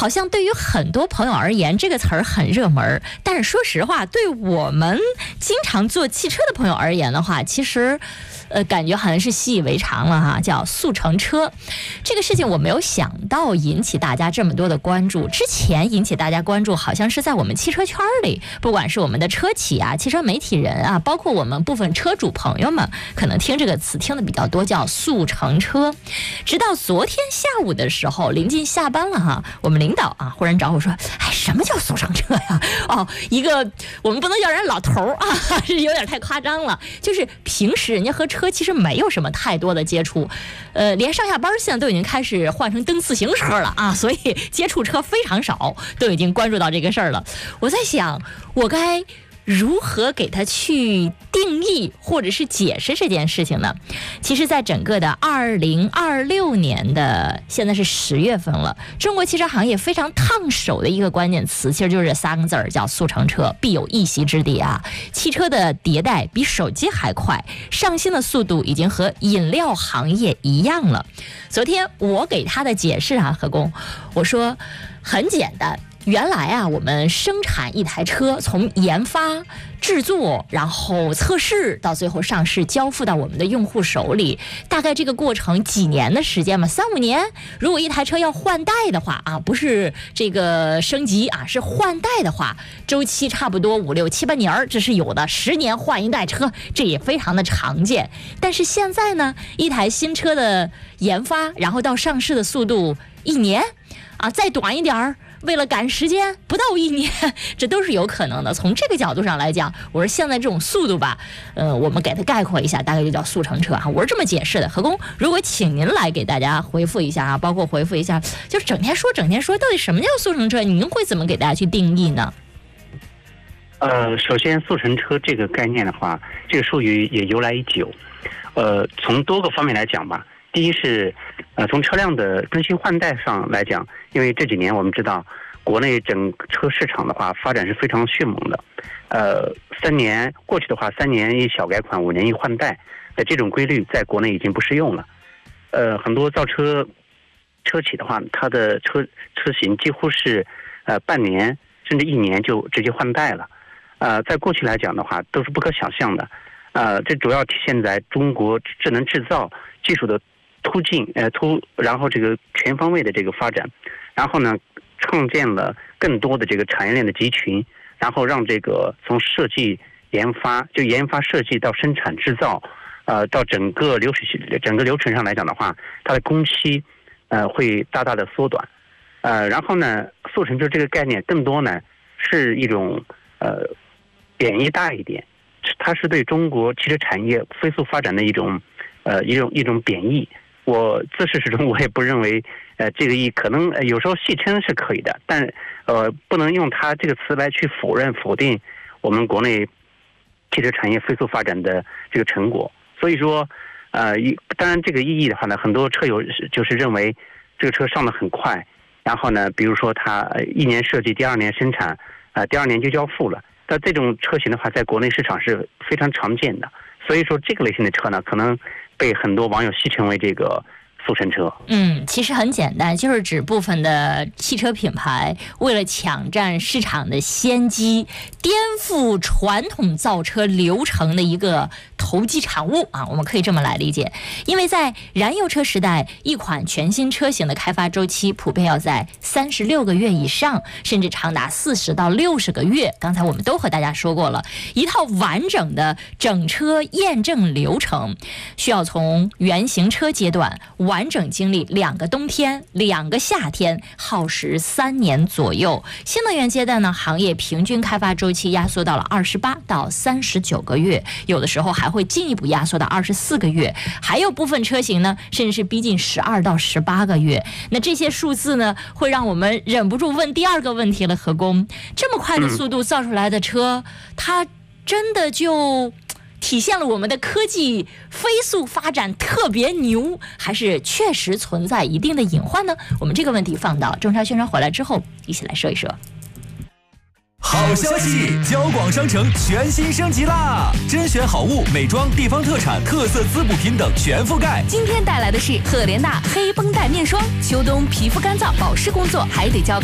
好像对于很多朋友而言，这个词儿很热门，但是说实话，对我们经常坐汽车的朋友而言的话，其实感觉好像是习以为常了哈，叫速成车。这个事情我没有想到引起大家这么多的关注。之前引起大家关注，好像是在我们汽车圈里，不管是我们的车企啊、汽车媒体人啊，包括我们部分车主朋友们，可能听这个词听的比较多，叫速成车。直到昨天下午的时候，临近下班了哈，我们领导啊忽然找我说：“哎，什么叫速成车呀？”哦，一个我们不能叫人老头啊，是有点太夸张了。就是平时人家和车其实没有什么太多的接触，连上下班现在都已经开始换成蹬自行车了啊，所以接触车非常少，都已经关注到这个事儿了。我在想，我该如何给他去定义或者是解释这件事情呢？其实在整个的2026年的现在是10月份了，中国汽车行业非常烫手的一个关键词，其实就是这3个字儿，叫速成车，必有一席之地啊。汽车的迭代比手机还快，上新的速度已经和饮料行业一样了。昨天我给他的解释啊，何工，我说很简单。原来啊，我们生产一台车，从研发、制作，然后测试，到最后上市交付到我们的用户手里，大概这个过程几年的时间嘛，3-5年。如果一台车要换代的话啊，不是这个升级啊，是换代的话，周期差不多5、6、7、8年，这是有的，10年换一代车，这也非常的常见。但是现在呢，一台新车的研发，然后到上市的速度1年啊，再短一点儿。为了赶时间，不到1年，这都是有可能的。从这个角度上来讲，我说现在这种速度吧，我们给它概括一下，大概就叫速成车啊。我是这么解释的。何工，如果请您来给大家回复一下啊，包括回复一下，就是整天说，到底什么叫速成车？您会怎么给大家去定义呢？ 首先，速成车这个概念的话，这个术语也由来已久。从多个方面来讲吧。第一是，从车辆的更新换代上来讲，因为这几年我们知道，国内整车市场的话发展是非常迅猛的。3年过去的话，3年一小改款，5年一换代的这种规律在国内已经不适用了。很多造车企的话，它的车型几乎是半年甚至1年就直接换代了。在过去来讲的话，都是不可想象的。这主要体现在中国智能制造技术的突进，然后这个全方位的这个发展，然后呢，创建了更多的这个产业链的集群，然后让这个从设计、研发设计到生产制造，到整个流程上来讲的话，它的工期会大大的缩短。然后呢，速成车这个概念更多呢是一种贬义大一点，它是对中国汽车产业飞速发展的一种贬义。我自始至终我也不认为这个意义，可能有时候戏称是可以的，但不能用它这个词来去否定我们国内汽车产业飞速发展的这个成果。所以说当然这个意义的话呢，很多车友就是认为这个车上得很快，然后呢比如说它1年设计，第2年生产，第2年就交付了。但这种车型的话在国内市场是非常常见的，所以说这个类型的车呢，可能被很多网友戏称为这个速成车。 其实很简单，就是指部分的汽车品牌为了抢占市场的先机，颠覆传统造车流程的一个投机产物啊，我们可以这么来理解。因为在燃油车时代，一款全新车型的开发周期普遍要在36个月以上，甚至长达40到60个月。刚才我们都和大家说过了，一套完整的整车验证流程，需要从原型车阶段完整经历2个冬天、2个夏天，耗时3年左右。新能源阶段呢，行业平均开发周期压缩到了28到39个月，有的时候还会进一步压缩到24个月，还有部分车型呢，甚至是逼近12到18个月。那这些数字呢，会让我们忍不住问第2个问题了，何工，这么快的速度造出来的车，它真的就体现了我们的科技飞速发展特别牛，还是确实存在一定的隐患呢？我们这个问题放到中超宣传回来之后一起来说一说。 好消息，交广商城全新升级啦！甄选好物、美妆、地方特产、特色滋补品等全覆盖。 今天带来的是赫莲娜黑绷带面霜，秋冬皮肤干燥保湿工作还得交